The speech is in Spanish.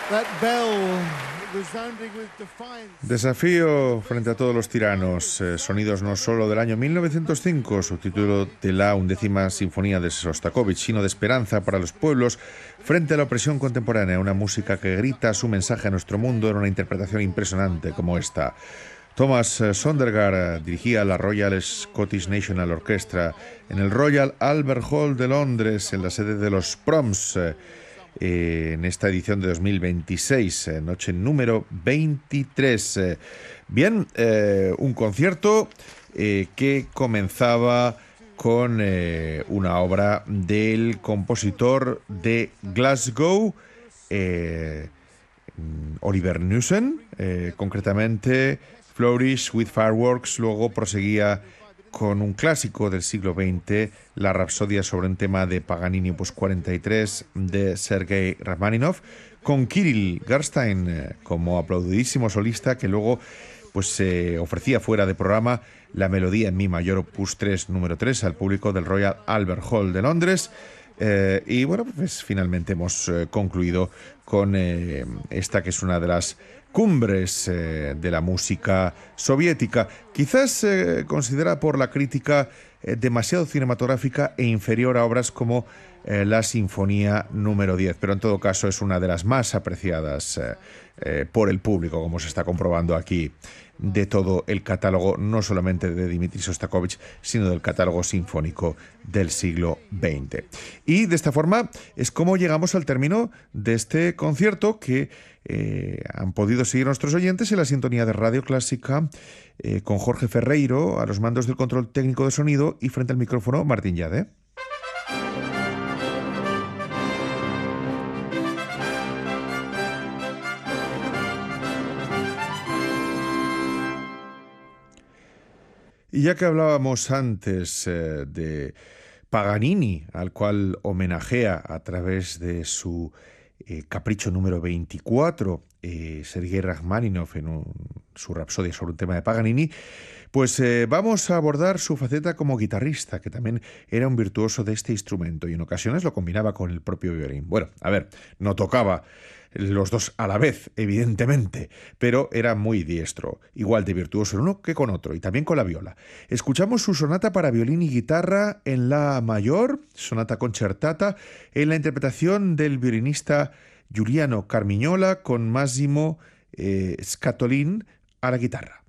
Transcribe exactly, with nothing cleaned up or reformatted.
Desafío frente a todos los tiranos. Eh, sonidos no solo del año mil novecientos cinco, subtítulo de la undécima sinfonía de Sostakovich, sino de esperanza para los pueblos frente a la opresión contemporánea. Una música que grita su mensaje a nuestro mundo en una interpretación impresionante como esta. Thomas Sondergaard dirigía la Royal Scottish National Orchestra en el Royal Albert Hall de Londres, en la sede de los Proms, eh, en esta edición de dos mil veintiséis, eh, noche número veintitrés. Eh, bien, eh, un concierto eh, que comenzaba con eh, una obra del compositor de Glasgow, eh, Oliver Knussen, eh, concretamente Flourish with Fireworks. Luego proseguía con un clásico del siglo veinte, la Rapsodia sobre un tema de Paganini opus cuarenta y tres de Sergei Rachmaninoff, con Kirill Gerstein eh, como aplaudidísimo solista, que luego pues se eh, ofrecía fuera de programa la melodía en mi mayor opus tres número tres al público del Royal Albert Hall de Londres. Eh, y bueno, pues finalmente hemos eh, concluido con eh, esta que es una de las cumbres eh, de la música soviética, quizás eh, considerada por la crítica eh, demasiado cinematográfica e inferior a obras como eh, la Sinfonía número diez, pero en todo caso es una de las más apreciadas eh, eh, por el público, como se está comprobando aquí, de todo el catálogo, no solamente de Dmitri Shostakovich, sino del catálogo sinfónico del siglo veinte. Y de esta forma es como llegamos al término de este concierto que eh, han podido seguir nuestros oyentes en la sintonía de Radio Clásica, eh, con Jorge Ferreiro a los mandos del control técnico de sonido y frente al micrófono Martín Yade. Y ya que hablábamos antes eh, de Paganini, al cual homenajea a través de su eh, capricho número veinticuatro, eh, Sergei Rachmaninoff en un, su Rapsodia sobre un tema de Paganini, pues eh, vamos a abordar su faceta como guitarrista, que también era un virtuoso de este instrumento y en ocasiones lo combinaba con el propio violín. Bueno, a ver, no tocaba los dos a la vez, evidentemente, pero era muy diestro, igual de virtuoso en uno que con otro, y también con la viola. Escuchamos su sonata para violín y guitarra en la mayor, sonata concertata, en la interpretación del violinista Giuliano Carmignola con Massimo eh, Scatolin a la guitarra.